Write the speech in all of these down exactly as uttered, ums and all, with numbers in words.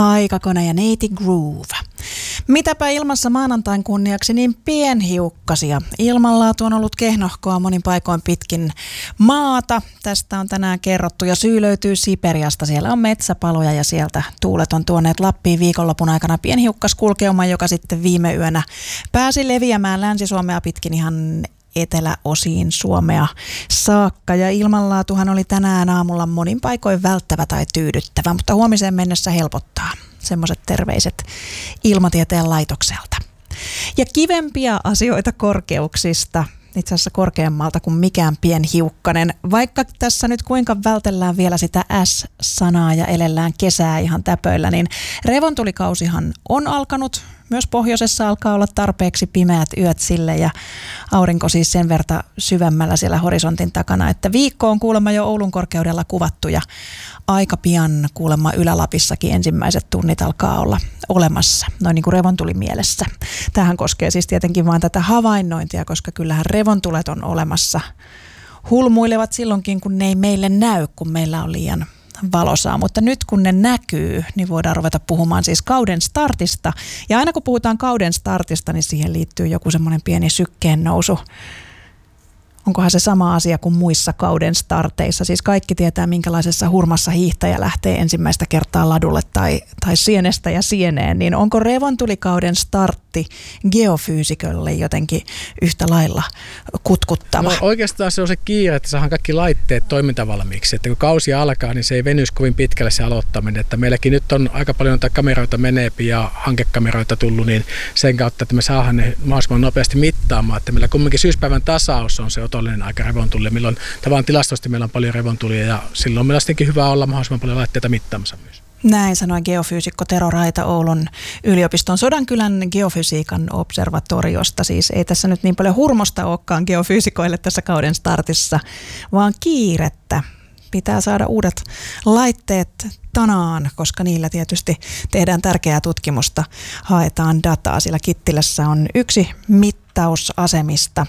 Aikakone ja Native Groove. Mitäpä ilmassa maanantain kunniaksi niin pienhiukkasia. Ilmanlaatu on ollut kehnohkoa monin paikoin pitkin maata. Tästä on tänään kerrottu ja syy löytyy Siperiasta. Siellä on metsäpaloja ja sieltä tuulet on tuoneet Lappiin viikonlopun aikana pienhiukkaskulkeuma, joka sitten viime yönä pääsi leviämään Länsi-Suomea pitkin ihan eteläosiin Suomea saakka. Ja ilmanlaatuhan oli tänään aamulla monin paikoin välttävä tai tyydyttävä, mutta huomiseen mennessä helpottaa. Semmoiset terveiset Ilmatieteen laitokselta. Ja kivempiä asioita korkeuksista, itse asiassa korkeammalta kuin mikään pienhiukkanen. Vaikka tässä nyt kuinka vältellään vielä sitä S-sanaa ja elellään kesää ihan täpöillä, niin revontulikausihan on alkanut. Myös pohjoisessa alkaa olla tarpeeksi pimeät yöt sille ja aurinko siis sen verta syvemmällä siellä horisontin takana, että viikko on kuulemma jo Oulun korkeudella kuvattu ja aika pian kuulemma Ylä-Lapissakin ensimmäiset tunnit alkaa olla olemassa, noin niin kuin revontulimielessä. Tähän koskee siis tietenkin vain tätä havainnointia, koska kyllähän revontulet on olemassa. Hulmuilevat silloinkin, kun ne ei meille näy, kun meillä on liian valosaa, mutta nyt kun ne näkyy, niin voidaan ruveta puhumaan siis kauden startista. Ja aina kun puhutaan kauden startista, niin siihen liittyy joku semmoinen pieni sykkeen nousu. Onkohan se sama asia kuin muissa kauden starteissa? Siis kaikki tietää, minkälaisessa hurmassa hiihtäjä lähtee ensimmäistä kertaa ladulle tai, tai sienestä ja sieneen. Niin onko revontulikauden startti geofyysikolle jotenkin yhtä lailla kutkuttava? No oikeastaan se on se kiire, että saadaan kaikki laitteet toimintavalmiiksi. Että kun kausi alkaa, niin se ei venyisi kovin pitkälle se aloittaminen. Että meilläkin nyt on aika paljon noita kameroita meneepi ja hankekameroita tullut, niin sen kautta, että me saadaan ne mahdollisimman nopeasti mittaamaan. Että meillä kumminkin syyspäivän tasaus on se otollinen aika revontulia, milloin tavan tilastosti meillä on paljon revontulia ja silloin meillä on sittenkin hyvä olla mahdollisimman paljon laitteita mittaamassa myös. Näin sanoi geofyysikko Tero Raita Oulun yliopiston Sodankylän geofysiikan observatoriosta. Siis ei tässä nyt niin paljon hurmosta olekaan geofyysikoille tässä kauden startissa, vaan kiirettä. Pitää saada uudet laitteet tanaan, koska niillä tietysti tehdään tärkeää tutkimusta, haetaan dataa. Sillä Kittilässä on yksi mittausasemista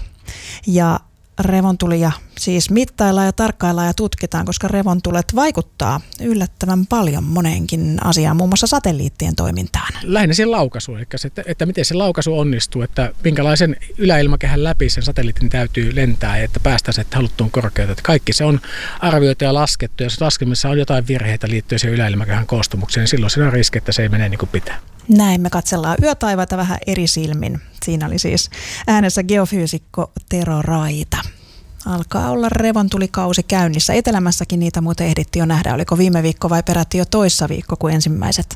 ja revontulia siis mittaillaan ja tarkkaillaan ja tutkitaan, koska revontulet vaikuttaa yllättävän paljon moneenkin asiaan, muun muassa satelliittien toimintaan. Lähinnä siihen laukaisuun, eli se, että, että miten se laukaisu onnistuu, että minkälaisen yläilmakehän läpi sen satelliitin täytyy lentää, että päästään se haluttuun korkeuteen. Että kaikki se on arvioitu ja laskettu, ja jos laskemissa on jotain virheitä liittyen siihen yläilmakehän koostumukseen, niin silloin siinä on riski, että se ei mene niin kuin pitää. Näin me katsellaan yötaivaita vähän eri silmin. Siinä oli siis äänessä geofyysikko Tero Raita. Alkaa olla revontulikausi käynnissä. Etelämässäkin niitä muuten ehdittiin jo nähdä. Oliko viime viikko vai peräti jo toissa viikko, kun ensimmäiset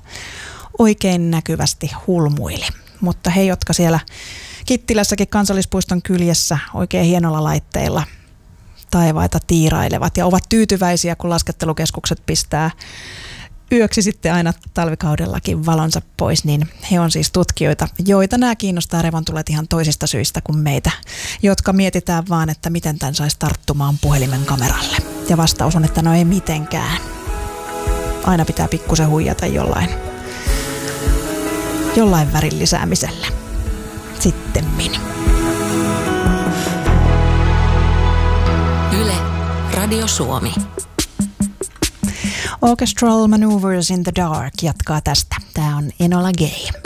oikein näkyvästi hulmuili. Mutta he, jotka siellä Kittilässäkin kansallispuiston kyljessä oikein hienolla laitteilla taivaita tiirailevat ja ovat tyytyväisiä, kun laskettelukeskukset pistää yöksi sitten aina talvikaudellakin valonsa pois, niin he on siis tutkijoita, joita nämä kiinnostaa revontulet ihan toisista syistä kuin meitä, jotka mietitään vaan, että miten tämän saisi tarttumaan puhelimen kameralle. Ja vastaus on, että no ei mitenkään. Aina pitää pikkusen huijata jollain, jollain värin lisäämisellä. Sittemmin. Yle, Radio Suomi. Orchestral Maneuvers in the Dark jatkaa tästä. Tämä on Enola Gay.